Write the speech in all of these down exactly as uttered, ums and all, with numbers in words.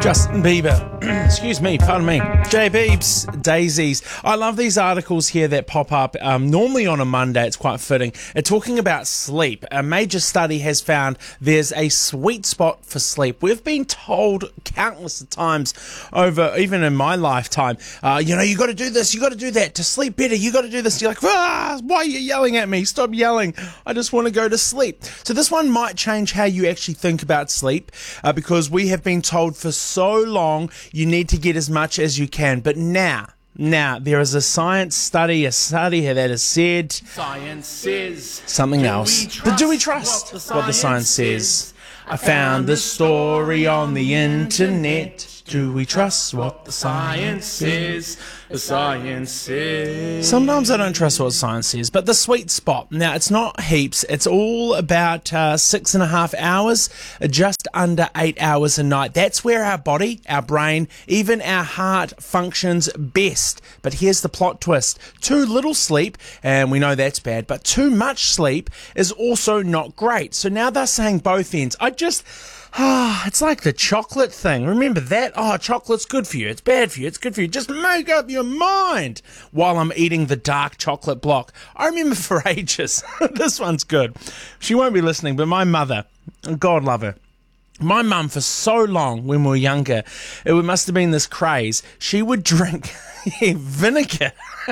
Justin Bieber, excuse me, pardon me, J Beebs, Daisies. I love these articles here that pop up um, normally on a Monday. It's quite fitting. They're talking about sleep. A major study has found there's a sweet spot for sleep. We've been told countless of times over, even in my lifetime, uh, you know, you got to do this, you got to do that to sleep better. You got to do this. You're like, ah, why are you yelling at me? Stop yelling. I just want to go to sleep. So this one might change how you actually think about sleep uh, because we have been told for so long you need to get as much as you can. But now, now there is a science study, a study here that has said science says something else. But do we trust what the, what the science says? I found this story on the internet. Do we trust what the science says? The science says. Sometimes I don't trust what science says, but the sweet spot. Now, it's not heaps. It's all about uh, six and a half hours, just under eight hours a night. That's where our body, our brain, even our heart functions best. But here's the plot twist. Too little sleep, and we know that's bad, but too much sleep is also not great. So now they're saying both ends. I just... Ah, oh, it's like the chocolate thing. Remember that? Oh, chocolate's good for you. It's bad for you. It's good for you. Just make up your mind while I'm eating the dark chocolate block. I remember for ages. This one's good. She won't be listening, but my mother, God love her, my mum, for so long when we were younger, it must have been this craze, she would drink vinegar.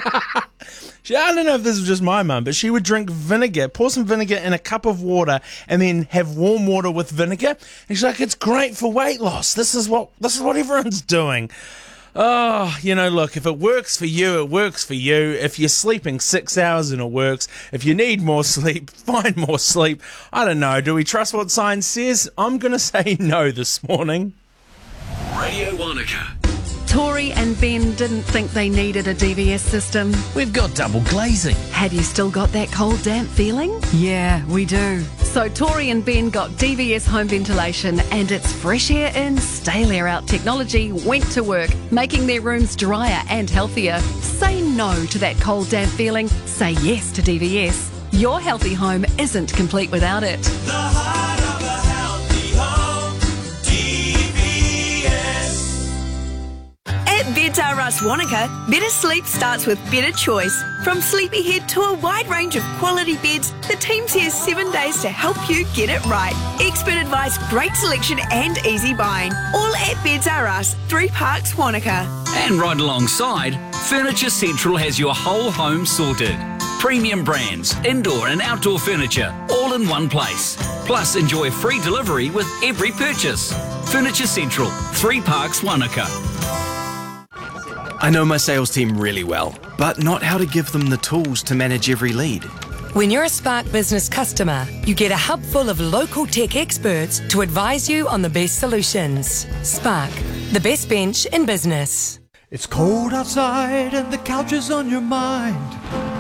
She, I don't know if this was just my mum, but she would drink vinegar, pour some vinegar in a cup of water, and then have warm water with vinegar. And she's like, it's great for weight loss. This is what this is what everyone's doing. Oh, you know, look, if it works for you, it works for you. If you're sleeping six hours and it works, if you need more sleep, find more sleep. I don't know. Do we trust what science says? I'm going to say no this morning. Radio Wanaka. Tori and Ben didn't think they needed a D V S system. We've got double glazing. Have you still got that cold, damp feeling? Yeah, we do. So Tori and Ben got D V S home ventilation, and its fresh air in, stale air out technology went to work, making their rooms drier and healthier. Say no to that cold, damp feeling. Say yes to D V S. Your healthy home isn't complete without it. The heart of a healthy home, D V S. At Beds R Us Wanaka, better sleep starts with better choice. From Sleepyhead to a wide range of quality beds, the team's here seven days to help you get it right. Expert advice, great selection and easy buying. All at Beds R Us, Three Parks, Wanaka. And right alongside, Furniture Central has your whole home sorted. Premium brands, indoor and outdoor furniture, all in one place. Plus, enjoy free delivery with every purchase. Furniture Central, Three Parks, Wanaka. I know my sales team really well, but not how to give them the tools to manage every lead. When you're a Spark Business customer, you get a hub full of local tech experts to advise you on the best solutions. Spark, the best bench in business. It's cold outside and the couch is on your mind.